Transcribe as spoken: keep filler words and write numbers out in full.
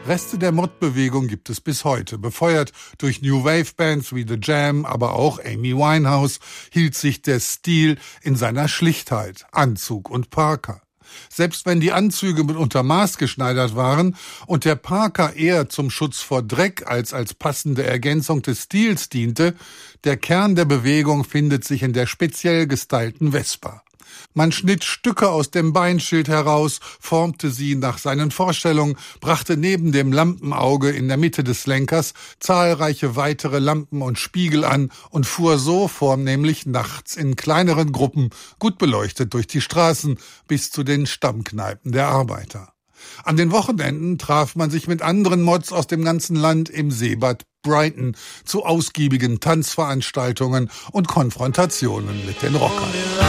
Reste der Mod-Bewegung gibt es bis heute. Befeuert durch New-Wave-Bands wie The Jam, aber auch Amy Winehouse, hielt sich der Stil in seiner Schlichtheit, Anzug und Parker. Selbst wenn die Anzüge mitunter maßgeschneidert waren und der Parker eher zum Schutz vor Dreck als als passende Ergänzung des Stils diente, der Kern der Bewegung findet sich in der speziell gestylten Vespa. Man schnitt Stücke aus dem Beinschild heraus, formte sie nach seinen Vorstellungen, brachte neben dem Lampenauge in der Mitte des Lenkers zahlreiche weitere Lampen und Spiegel an und fuhr so vornehmlich nachts in kleineren Gruppen, gut beleuchtet durch die Straßen, bis zu den Stammkneipen der Arbeiter. An den Wochenenden traf man sich mit anderen Mods aus dem ganzen Land im Seebad Brighton zu ausgiebigen Tanzveranstaltungen und Konfrontationen mit den Rockern.